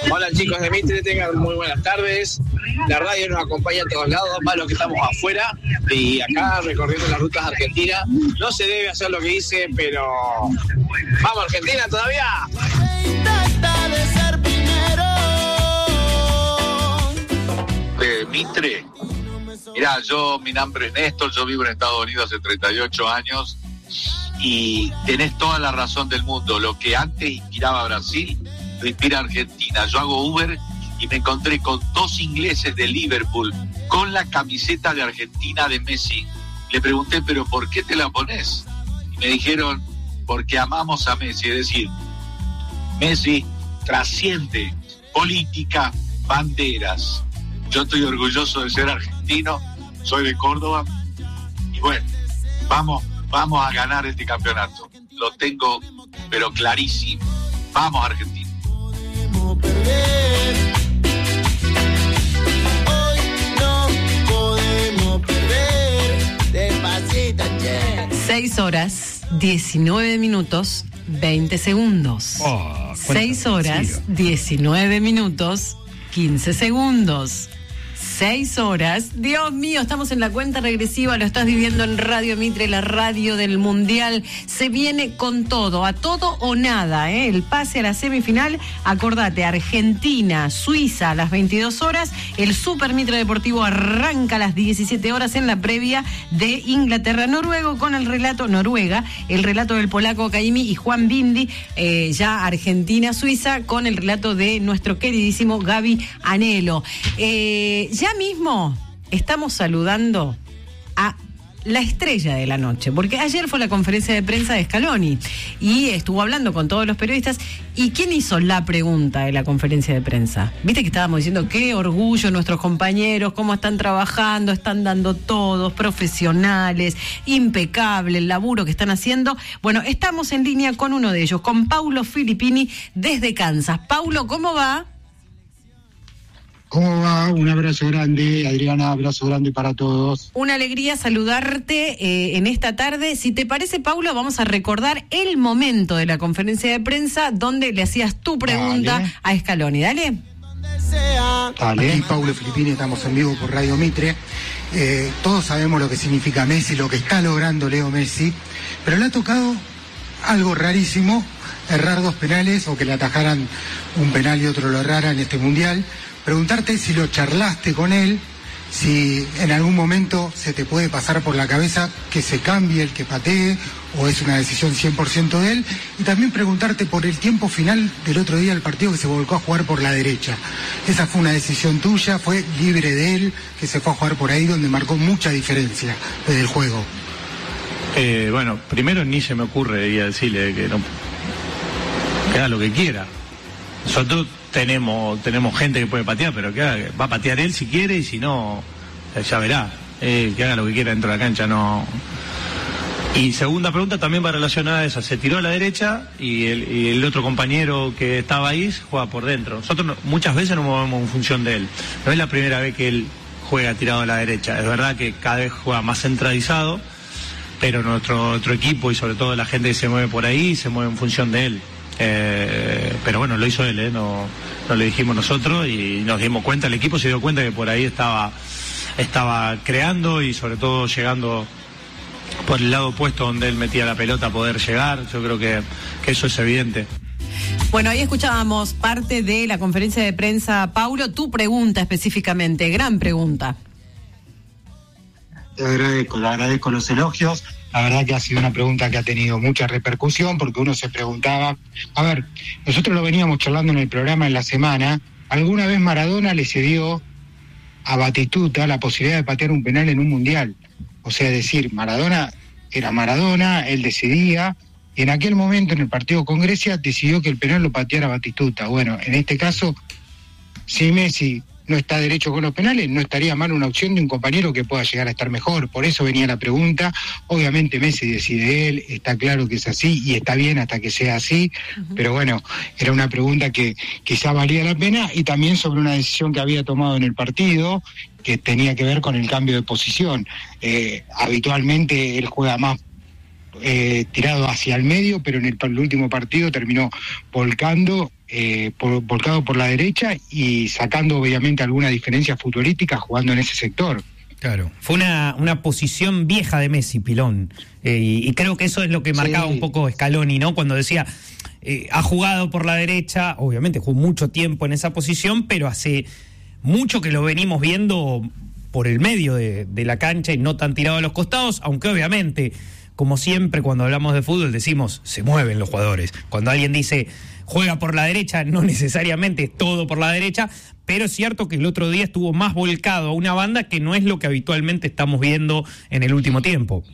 Hola chicos de Mitre, tengan muy buenas tardes. La radio nos acompaña a todos lados, más los que estamos afuera y acá recorriendo las rutas argentinas. No se debe hacer lo que hice, pero ¡vamos Argentina todavía! De Mitre, mirá, mi nombre es Néstor, yo vivo en Estados Unidos hace 38 años y tenés toda la razón del mundo. Lo que antes inspiraba a Brasil, lo inspira a Argentina. Yo hago Uber y me encontré con 2 ingleses de Liverpool con la camiseta de Argentina de Messi. Le pregunté, ¿pero por qué te la pones? Y me dijeron, porque amamos a Messi. Es decir, Messi trasciende política, banderas. Yo estoy orgulloso de ser argentino, soy de Córdoba y bueno, vamos a ganar este campeonato. Lo tengo, pero clarísimo. Vamos Argentina. 6 horas, 19 minutos, 20 segundos. 6 horas, 19 minutos, 15 segundos. 6 horas. Dios mío, estamos en la cuenta regresiva, lo estás viviendo en Radio Mitre, la radio del Mundial. Se viene con todo, a todo o nada, ¿eh? El pase a la semifinal, acordate, Argentina, Suiza a las 22 horas. El Super Mitre Deportivo arranca a las 17 horas en la previa de Inglaterra-Noruega con el relato el relato del polaco Caimi y Juan Bindi. Ya Argentina-Suiza con el relato de nuestro queridísimo Gaby Anelo. Ya mismo estamos saludando a la estrella de la noche, porque ayer fue la conferencia de prensa de Scaloni y estuvo hablando con todos los periodistas. ¿Y quién hizo la pregunta de la conferencia de prensa? Viste que estábamos diciendo qué orgullo nuestros compañeros, cómo están trabajando, están dando todos, profesionales, impecable el laburo que están haciendo. Bueno, estamos en línea con uno de ellos, con Paulo Filippini desde Kansas. Paulo, ¿cómo va? ¿Cómo va? Un abrazo grande, Adriana, abrazo grande para todos. Una alegría saludarte en esta tarde. Si te parece, Paulo, vamos a recordar el momento de la conferencia de prensa donde le hacías tu pregunta a Scaloni. Dale. Dale. Aquí Paulo Filippini, estamos en vivo por Radio Mitre. Todos sabemos lo que significa Messi, lo que está logrando Leo Messi, pero le ha tocado algo rarísimo, errar 2 penales o que le atajaran un penal y otro lo errara en este Mundial. Preguntarte si lo charlaste con él, si en algún momento se te puede pasar por la cabeza que se cambie el que patee o es una decisión 100% de él, y también preguntarte por el tiempo final del otro día del partido que se volcó a jugar por la derecha. Esa fue una decisión tuya, fue libre de él, que se fue a jugar por ahí donde marcó mucha diferencia del juego. Bueno, primero ni se me ocurre decirle que haga lo que quiera. Nosotros tenemos gente que puede patear, pero que va a patear él si quiere, y si no, ya verá. Que haga lo que quiera dentro de la cancha, no. Y segunda pregunta también va relacionada a esa. Se tiró a la derecha y el otro compañero que estaba ahí juega por dentro. Nosotros muchas veces nos movemos en función de él. No es la primera vez que él juega tirado a la derecha. Es verdad que cada vez juega más centralizado, pero nuestro equipo y sobre todo la gente que se mueve por ahí se mueve en función de él. Pero bueno, lo hizo él, no lo dijimos nosotros y nos dimos cuenta, el equipo se dio cuenta que por ahí estaba creando y sobre todo llegando por el lado opuesto donde él metía la pelota a poder llegar. Yo creo que eso es evidente. Bueno, ahí escuchábamos parte de la conferencia de prensa. Paulo, tu pregunta específicamente, gran pregunta. Te agradezco los elogios. La verdad que ha sido una pregunta que ha tenido mucha repercusión, porque uno se preguntaba, a ver, nosotros lo veníamos charlando en el programa en la semana, ¿alguna vez Maradona le cedió a Batistuta la posibilidad de patear un penal en un Mundial? O sea, decir, Maradona era Maradona, él decidía, y en aquel momento en el partido con Grecia decidió que el penal lo pateara Batistuta. Bueno, en este caso, si Messi no está derecho con los penales, no estaría mal una opción de un compañero que pueda llegar a estar mejor. Por eso venía la pregunta. Obviamente Messi decide él, está claro que es así y está bien hasta que sea así, pero bueno, era una pregunta que quizá valía la pena, y también sobre una decisión que había tomado en el partido que tenía que ver con el cambio de posición. Habitualmente él juega más tirado hacia el medio, pero en el último partido terminó volcando volcado por la derecha y sacando obviamente alguna diferencia futbolística jugando en ese sector. Claro, fue una posición vieja de Messi, Pilón, y creo que eso es lo que marcaba un poco Scaloni, ¿no? Cuando decía, ha jugado por la derecha, obviamente jugó mucho tiempo en esa posición, pero hace mucho que lo venimos viendo por el medio de la cancha y no tan tirado a los costados, aunque obviamente, como siempre cuando hablamos de fútbol decimos, se mueven los jugadores. Cuando alguien dice juega por la derecha, no necesariamente es todo por la derecha, pero es cierto que el otro día estuvo más volcado a una banda que no es lo que habitualmente estamos viendo en el último tiempo.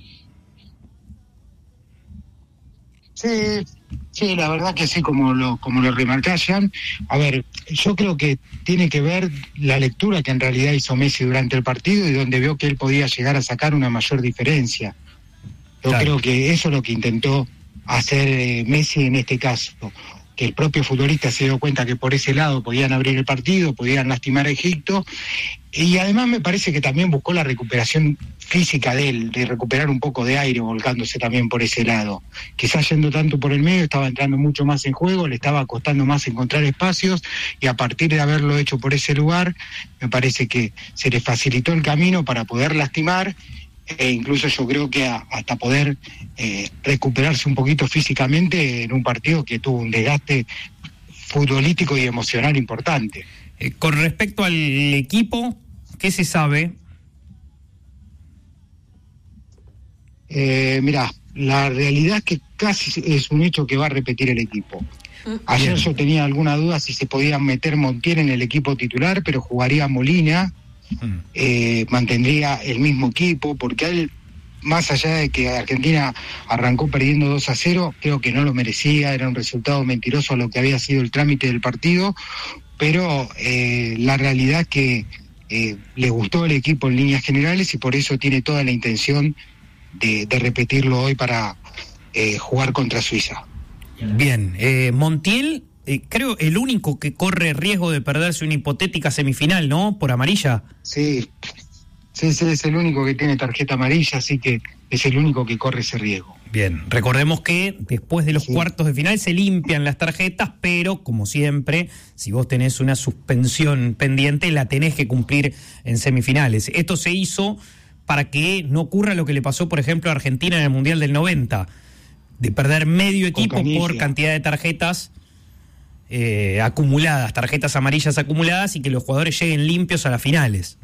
Sí, la verdad que sí, como lo remarcás, Jan. A ver, yo creo que tiene que ver la lectura que en realidad hizo Messi durante el partido y donde vio que él podía llegar a sacar una mayor diferencia. Yo creo que eso es lo que intentó hacer Messi en este caso, que el propio futbolista se dio cuenta que por ese lado podían abrir el partido, podían lastimar a Egipto, y además me parece que también buscó la recuperación física de él, de recuperar un poco de aire volcándose también por ese lado. Quizás yendo tanto por el medio, estaba entrando mucho más en juego, le estaba costando más encontrar espacios, y a partir de haberlo hecho por ese lugar, me parece que se le facilitó el camino para poder lastimar, e incluso yo creo que hasta poder recuperarse un poquito físicamente en un partido que tuvo un desgaste futbolístico y emocional importante. Con respecto al equipo, ¿qué se sabe? Mirá, la realidad es que casi es un hecho que va a repetir el equipo. Ayer yo tenía alguna duda si se podía meter Montiel en el equipo titular, pero jugaría Molina, mantendría el mismo equipo, porque él, más allá de que Argentina arrancó perdiendo 2-0, creo que no lo merecía, era un resultado mentiroso a lo que había sido el trámite del partido, pero la realidad es que le gustó el equipo en líneas generales y por eso tiene toda la intención de repetirlo hoy para jugar contra Suiza. Bien, Montiel, creo el único que corre riesgo de perderse una hipotética semifinal, ¿no? Por amarilla. Sí, es el único que tiene tarjeta amarilla, así que es el único que corre ese riesgo. Bien, recordemos que después de los cuartos de final se limpian las tarjetas, pero como siempre, si vos tenés una suspensión pendiente, la tenés que cumplir en semifinales. Esto se hizo para que no ocurra lo que le pasó, por ejemplo, a Argentina en el Mundial del 90, de perder medio equipo por cantidad de tarjetas acumuladas, tarjetas amarillas acumuladas, y que los jugadores lleguen limpios a las finales.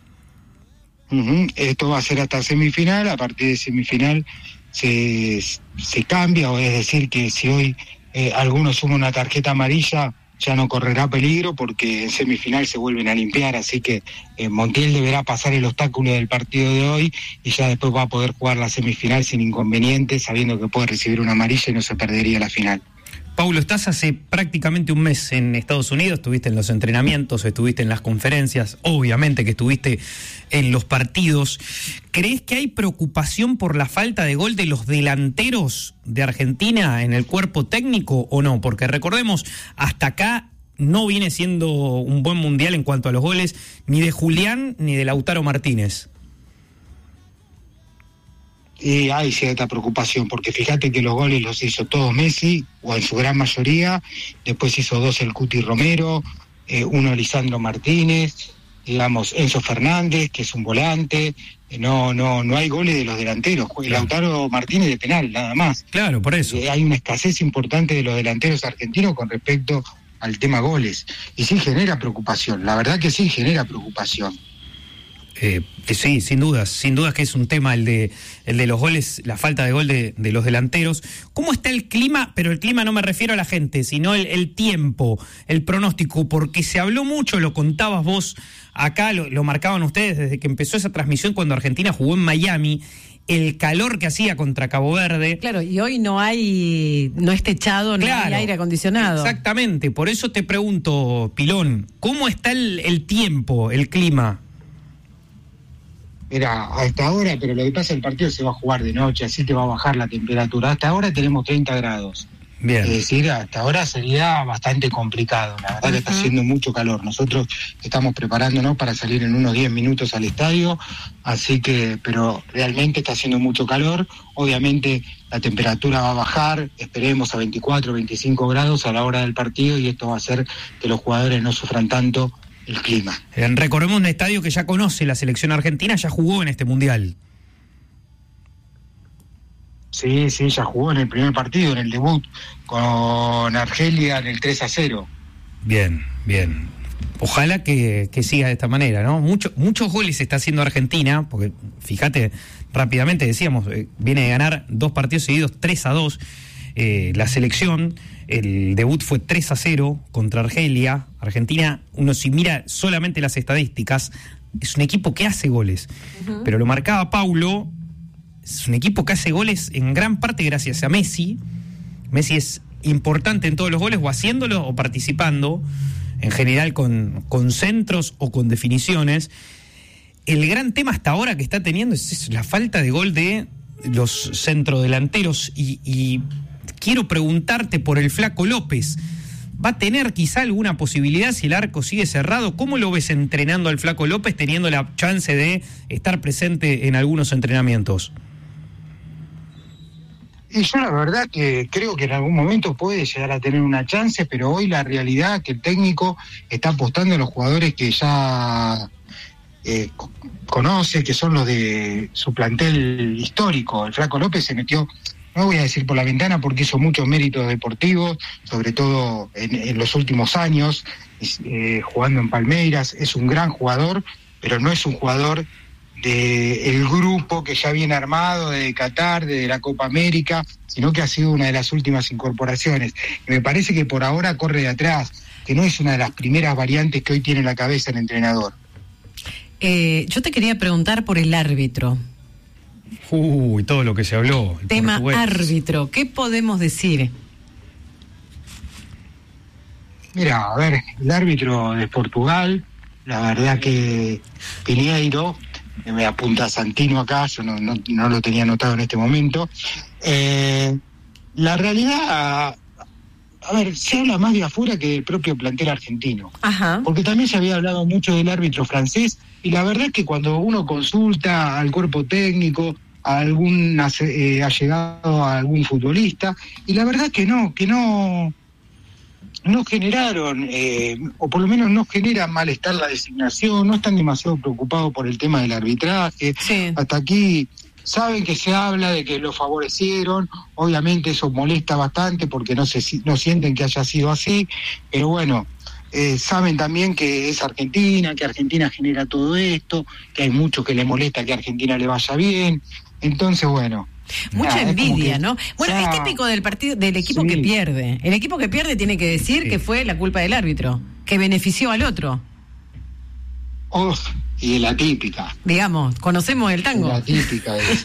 Esto va a ser hasta semifinal, a partir de semifinal se cambia, o es decir que si hoy alguno suma una tarjeta amarilla ya no correrá peligro porque en semifinal se vuelven a limpiar, así que Montiel deberá pasar el obstáculo del partido de hoy y ya después va a poder jugar la semifinal sin inconvenientes, sabiendo que puede recibir una amarilla y no se perdería la final. Paulo, estás hace prácticamente un mes en Estados Unidos, estuviste en los entrenamientos, estuviste en las conferencias, obviamente que estuviste en los partidos. ¿Crees que hay preocupación por la falta de gol de los delanteros de Argentina en el cuerpo técnico o no? Porque recordemos, hasta acá no viene siendo un buen mundial en cuanto a los goles ni de Julián ni de Lautaro Martínez. Y hay cierta preocupación, porque fíjate que los goles los hizo todos Messi, o en su gran mayoría, después hizo 2 el Cuti Romero, 1 Lisandro Martínez, digamos Enzo Fernández, que es un volante, no hay goles de los delanteros, claro. Lautaro Martínez de penal, nada más. Claro, por eso. Hay una escasez importante de los delanteros argentinos con respecto al tema goles, y sí genera preocupación, la verdad que sí genera preocupación. Sí, sin dudas que es un tema el de los goles, la falta de gol de los delanteros. ¿Cómo está el clima? Pero el clima no me refiero a la gente, sino el tiempo, el pronóstico, porque se habló mucho, lo contabas vos acá, lo marcaban ustedes desde que empezó esa transmisión cuando Argentina jugó en Miami, el calor que hacía contra Cabo Verde. Claro, y hoy no es techado, no hay aire acondicionado. Exactamente, por eso te pregunto, Pilón, ¿cómo está el tiempo, el clima? Era hasta ahora, pero lo que pasa es que el partido se va a jugar de noche, así que va a bajar la temperatura. Hasta ahora tenemos 30 grados. Bien. Es decir, hasta ahora sería bastante complicado. La verdad que está haciendo mucho calor. Nosotros estamos preparándonos para salir en unos 10 minutos al estadio, así que, pero realmente está haciendo mucho calor. Obviamente la temperatura va a bajar, esperemos a 24, 25 grados a la hora del partido, y esto va a hacer que los jugadores no sufran tanto el clima. Recorremos un estadio que ya conoce la selección argentina, ya jugó en este mundial. Sí, ya jugó en el primer partido, en el debut, con Argelia en el 3-0. Bien. Ojalá que siga de esta manera, ¿no? Muchos goles está haciendo Argentina, porque fíjate, rápidamente decíamos, viene de ganar 2 partidos seguidos, 3-2. La selección, el debut fue 3-0 contra Argelia. Argentina, uno si mira solamente las estadísticas, es un equipo que hace goles. Pero lo marcaba Paulo, es un equipo que hace goles en gran parte gracias a Messi. Messi es importante en todos los goles, o haciéndolo o participando, en general con centros o con definiciones. El gran tema hasta ahora que está teniendo es la falta de gol de los centrodelanteros, y quiero preguntarte por el Flaco López. ¿Va a tener quizá alguna posibilidad si el arco sigue cerrado? ¿Cómo lo ves entrenando al Flaco López, teniendo la chance de estar presente en algunos entrenamientos? Y yo la verdad que creo que en algún momento puede llegar a tener una chance, pero hoy la realidad es que el técnico está apostando a los jugadores que ya conoce, que son los de su plantel histórico. El Flaco López se metió, no voy a decir por la ventana, porque hizo muchos méritos deportivos, sobre todo en los últimos años, jugando en Palmeiras. Es un gran jugador, pero no es un jugador del grupo que ya viene armado de Qatar, de la Copa América, sino que ha sido una de las últimas incorporaciones. Y me parece que por ahora corre de atrás, que no es una de las primeras variantes que hoy tiene en la cabeza el entrenador. Yo te quería preguntar por el árbitro. Todo lo que se habló. Tema árbitro, ¿qué podemos decir? Mira, a ver, el árbitro de Portugal, la verdad que Piñeiro, me apunta Santino acá, yo no lo tenía anotado en este momento. La realidad, a ver, se habla más de afuera que del propio plantel argentino. Ajá. Porque también se había hablado mucho del árbitro francés, y la verdad es que cuando uno consulta al cuerpo técnico, a algún allegado a algún futbolista, y la verdad que no generaron, o por lo menos no genera malestar la designación, no están demasiado preocupados por el tema del arbitraje. Sí. Hasta aquí saben que se habla de que lo favorecieron, obviamente eso molesta bastante porque no sienten que haya sido así, pero bueno, saben también que es Argentina, que Argentina genera todo esto, que hay mucho que le molesta que a Argentina le vaya bien, entonces bueno. Mucha envidia, ¿no? Bueno, es típico del partido, del equipo que pierde. El equipo que pierde tiene que decir que fue la culpa del árbitro, que benefició al otro. Y la típica. Digamos, conocemos el tango. La típica esa.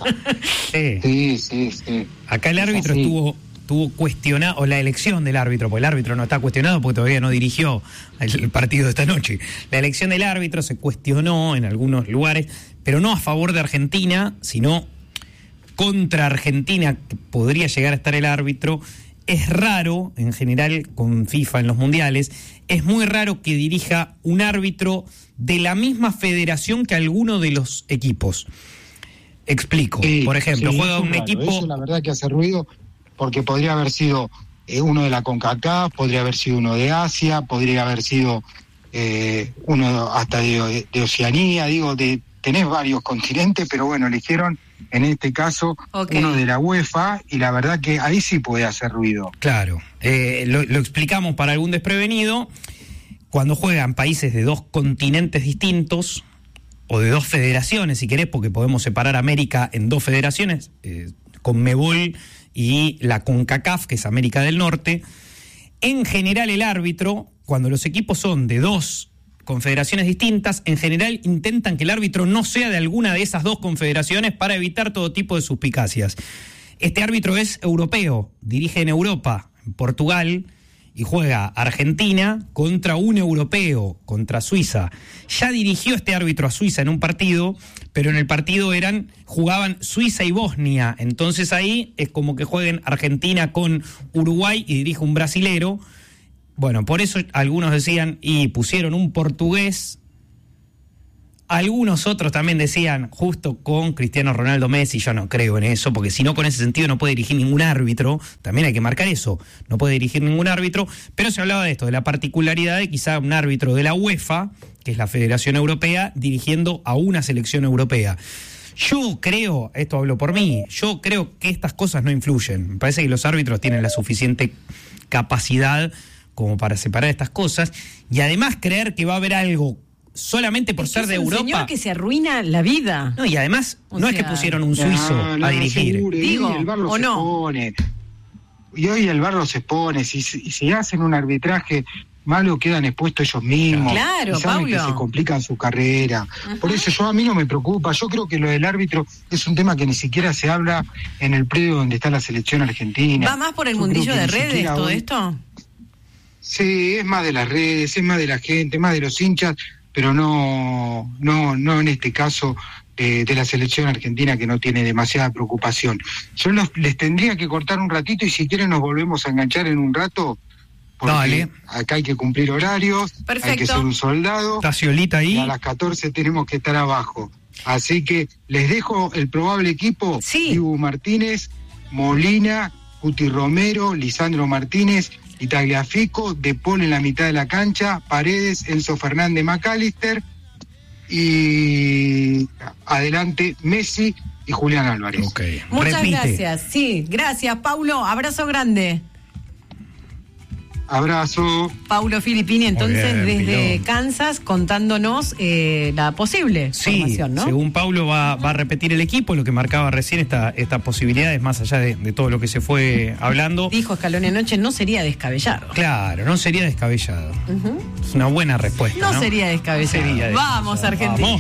Sí. Acá el árbitro estuvo cuestionado, o la elección del árbitro, porque el árbitro no está cuestionado porque todavía no dirigió el partido de esta noche. La elección del árbitro se cuestionó en algunos lugares, pero no a favor de Argentina, sino contra Argentina, que podría llegar a estar el árbitro. Es raro, en general, con FIFA en los mundiales, es muy raro que dirija un árbitro de la misma federación que alguno de los equipos. Explico. Por ejemplo, juega un equipo... Eso la verdad que hace ruido, porque podría haber sido uno de la CONCACAF, podría haber sido uno de Asia, podría haber sido uno hasta de Oceanía, tenés varios continentes, pero bueno, eligieron en este caso uno de la UEFA, y la verdad que ahí sí puede hacer ruido. Claro, lo explicamos para algún desprevenido. Cuando juegan países de 2 continentes distintos, o de 2 federaciones, si querés, porque podemos separar América en 2 federaciones, Conmebol y la CONCACAF, que es América del Norte, en general el árbitro, cuando los equipos son de 2 confederaciones distintas, en general intentan que el árbitro no sea de alguna de esas 2 confederaciones para evitar todo tipo de suspicacias. Este árbitro es europeo, dirige en Europa, en Portugal, y juega Argentina contra un europeo, contra Suiza. Ya dirigió este árbitro a Suiza en un partido, pero en el partido jugaban Suiza y Bosnia, entonces ahí es como que jueguen Argentina con Uruguay y dirige un brasilero. Bueno, por eso algunos decían, y pusieron un portugués. Algunos otros también decían, justo con Cristiano Ronaldo Messi. Yo no creo en eso, porque si no, con ese sentido no puede dirigir ningún árbitro. También hay que marcar eso, no puede dirigir ningún árbitro. Pero se hablaba de esto, de la particularidad de quizá un árbitro de la UEFA, que es la Federación Europea, dirigiendo a una selección europea. Yo creo, esto hablo por mí, yo creo que estas cosas no influyen. Me parece que los árbitros tienen la suficiente capacidad como para separar estas cosas, y además creer que va a haber algo solamente por ser de Europa. Es un señor que se arruina la vida. No, y además no es que pusieron un suizo a dirigir. Seguro, digo, el VAR o no. Pone. Y hoy el VAR los expone. Si hacen un arbitraje malo, quedan expuestos ellos mismos. Claro, y saben Paulo. que se complican su carrera. Por eso a mí no me preocupa. Yo creo que lo del árbitro es un tema que ni siquiera se habla en el predio donde está la selección argentina. ¿Va más por el mundillo de redes todo esto? Sí, es más de las redes, es más de la gente, más de los hinchas, pero no en este caso de la selección argentina, que no tiene demasiada preocupación. Yo les tendría que cortar un ratito, y si quieren nos volvemos a enganchar en un rato, porque dale. Acá hay que cumplir horarios. Perfecto. Hay que ser un soldado. ¿Está Sciolita ahí? Y a las 14 tenemos que estar abajo. Así que les dejo el probable equipo. Sí. Dibu Martínez, Molina, Cuti Romero, Lisandro Martínez y Tagliafico, De Paul en la mitad de la cancha, Paredes, Enzo Fernández, McAllister, y adelante Messi y Julián Álvarez. Okay. Muchas Repite. gracias. Sí, gracias, Paulo. Abrazo grande. Abrazo. Paulo Filippini, entonces, Muy bien, desde Pilón. Kansas, contándonos la posible Sí, formación, ¿no? según Paulo va a repetir el equipo, lo que marcaba recién estas posibilidades, más allá de todo lo que se fue hablando. Dijo Scaloni anoche, no sería descabellado. Claro, no sería descabellado. Es una buena respuesta, ¿no? No sería descabellado. Sería Vamos, descabellado. Argentina. Vamos.